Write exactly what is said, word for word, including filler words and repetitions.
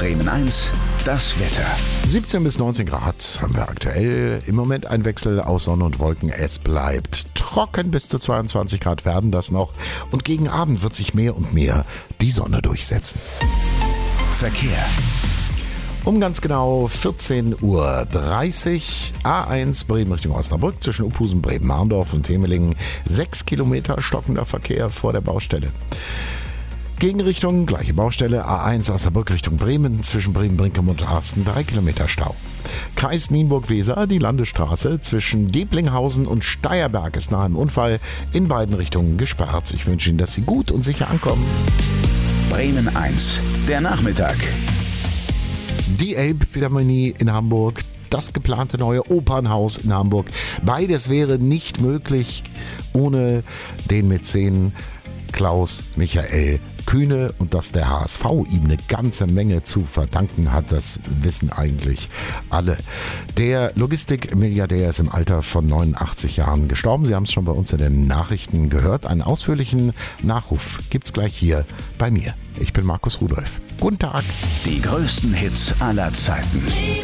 Bremen eins, das Wetter. siebzehn bis neunzehn Grad haben wir aktuell. Im Moment ein Wechsel aus Sonne und Wolken. Es bleibt trocken, bis zu zweiundzwanzig Grad werden das noch. Und gegen Abend wird sich mehr und mehr die Sonne durchsetzen. Verkehr. Um ganz genau vierzehn Uhr dreißig, A eins Bremen Richtung Osnabrück, zwischen Uphusen, Bremen-Marndorf und Temelingen. Sechs Kilometer stockender Verkehr vor der Baustelle. Gegenrichtung, gleiche Baustelle, A eins Osnabrück Richtung Bremen, zwischen Bremen-Brinkum und Arsten, drei Kilometer Stau. Kreis Nienburg-Weser, die Landesstraße zwischen Deblinghausen und Steierberg ist nach einem Unfall in beiden Richtungen gesperrt. Ich wünsche Ihnen, dass Sie gut und sicher ankommen. Bremen eins, der Nachmittag. Die Elbphilharmonie in Hamburg, das geplante neue Opernhaus in Hamburg. Beides wäre nicht möglich ohne den Mäzen Klaus Michael Kühne, und dass der H S V ihm eine ganze Menge zu verdanken hat, das wissen eigentlich alle. Der Logistikmilliardär ist im Alter von neunundachtzig Jahren gestorben. Sie haben es schon bei uns in den Nachrichten gehört. Einen ausführlichen Nachruf gibt's gleich hier bei mir. Ich bin Markus Rudolph. Guten Tag. Die größten Hits aller Zeiten.